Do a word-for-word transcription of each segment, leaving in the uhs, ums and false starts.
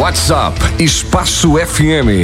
WhatsApp Espaço F M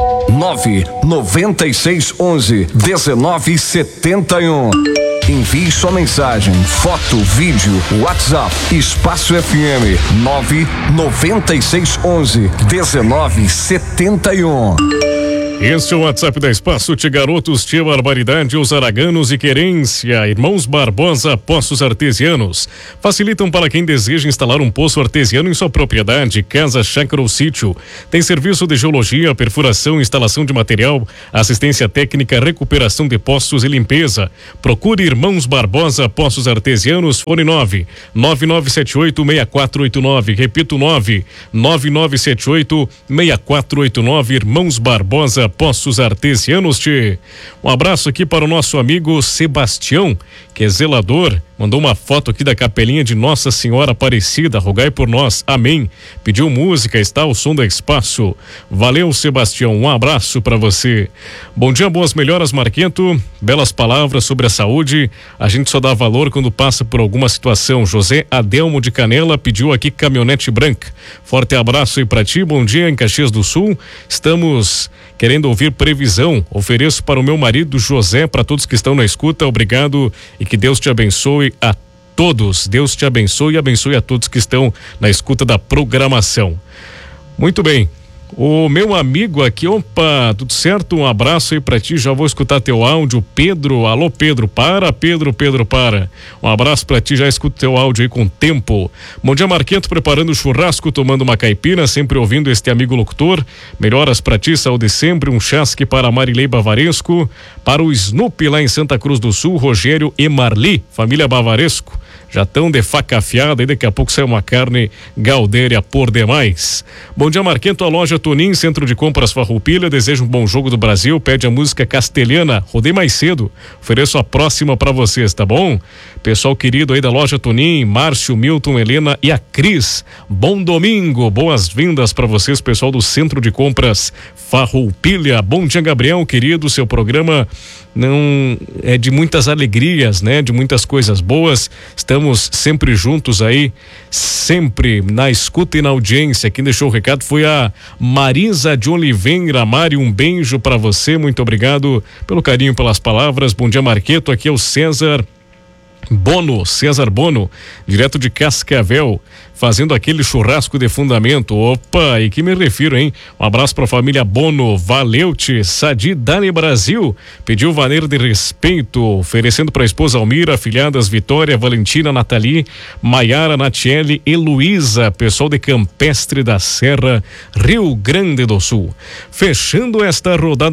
nove nove seis onze dezenove setenta e um. Envie sua mensagem, foto, vídeo, WhatsApp Espaço F M nove nove seis onze dezenove setenta e um. Este é o WhatsApp da Espaço, Tia Garotos, Tia Barbaridade, os Araganos e Querência, Irmãos Barbosa, Poços Artesianos. Facilitam para quem deseja instalar um poço artesiano em sua propriedade, casa, chácara ou sítio. Tem serviço de geologia, perfuração, instalação de material, assistência técnica, recuperação de poços e limpeza. Procure Irmãos Barbosa, Poços Artesianos, fone nove nove nove sete oito seis quatro oito nove. Repito, nove nove nove sete oito seis quatro oito nove. Irmãos Barbosa, Poços Artesianos. Tchê. Um abraço aqui para o nosso amigo Sebastião, que é zelador, mandou uma foto aqui da capelinha de Nossa Senhora Aparecida, rogai por nós, amém. Pediu música, está o som da Espaço. Valeu, Sebastião, um abraço para você. Bom dia, boas melhoras, Marquento, belas palavras sobre a saúde, a gente só dá valor quando passa por alguma situação. José Adelmo de Canela pediu aqui caminhonete branca. Forte abraço aí para ti, bom dia em Caxias do Sul, estamos querendo ouvir previsão, ofereço para o meu marido José, para todos que estão na escuta, obrigado e que Deus te abençoe a todos, Deus te abençoe e abençoe a todos que estão na escuta da programação. Muito bem, o meu amigo aqui, opa, tudo certo? Um abraço aí pra ti, já vou escutar teu áudio, Pedro, alô Pedro, para Pedro, Pedro, para, um abraço pra ti, já escuto teu áudio aí com tempo. Bom dia, Marquento, preparando o churrasco, tomando uma caipira, sempre ouvindo este amigo locutor, melhoras pra ti, saúde sempre, um chasque para Marilei Bavaresco, para o Snoopy lá em Santa Cruz do Sul, Rogério e Marli, família Bavaresco, já estão de faca afiada e daqui a pouco sai uma carne Galdéria por demais. Bom dia, Marquento, a loja Tonim, Centro de Compras Farroupilha, deseja um bom jogo do Brasil, pede a música castelhana, rodei mais cedo, ofereço a próxima para vocês, tá bom? Pessoal querido aí da loja Tonim, Márcio, Milton, Helena e a Cris, bom domingo, boas-vindas para vocês, pessoal do Centro de Compras Farroupilha. Bom dia, Gabriel, querido, seu programa não é de muitas alegrias, né? De muitas coisas boas, estamos sempre juntos aí, sempre na escuta e na audiência. Quem deixou o recado foi a Marisa de Oliveira. Mari, um beijo para você, muito obrigado pelo carinho, pelas palavras. Bom dia, Marqueto, aqui é o César Bono, César Bono, direto de Cascavel, fazendo aquele churrasco de fundamento. Opa, e que me refiro, hein? Um abraço pra família Bono, valeu-te. Sadi Dani Brasil pediu vaneira de respeito, oferecendo pra esposa Almira, afilhadas Vitória, Valentina, Nathalie, Maiara, Natiele e Luísa, pessoal de Campestre da Serra, Rio Grande do Sul. Fechando esta rodada